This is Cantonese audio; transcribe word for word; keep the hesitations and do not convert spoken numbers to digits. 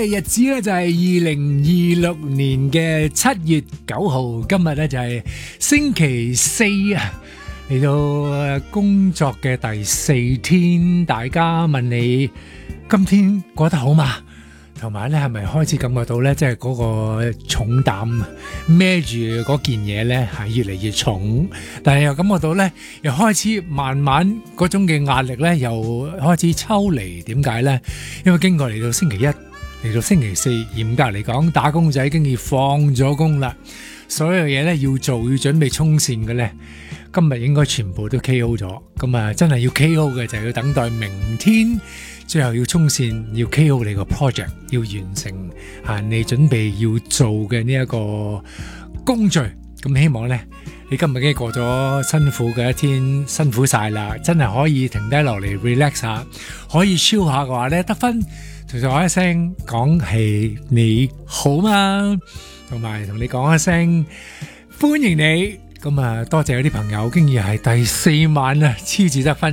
嘅日子咧就係二零二六年嘅七月九號，今日咧就係星期四啊，嚟到工作嘅第四天。大家問你今天過得好嗎？同埋咧係咪開始感覺到咧，即係嗰個重擔孭住嗰件嘢咧係越嚟越重，但係又感覺到咧又開始慢慢嗰種嘅壓力咧又開始抽離。點解咧？因為經過嚟到星期一，嚟到星期四，嚴格嚟講，打工仔已經要放咗工啦，所有嘢咧要做要準備衝線嘅咧，今日應該全部都 K O 咗。咁啊，真係要 K O 嘅就係要等待明天。最後要衝線，要 K O 你個 project， 要完成啊你準備要做嘅呢一個工序。咁希望呢，你今日已經過咗辛苦嘅一天，辛苦晒啦，真係可以停低落嚟 relax 下，可以 chill 下嘅話呢，得分同我一聲講係你好嘛，同埋同你講一聲歡迎你。咁啊，多謝有啲朋友經已係第四晚啊，黐住得分。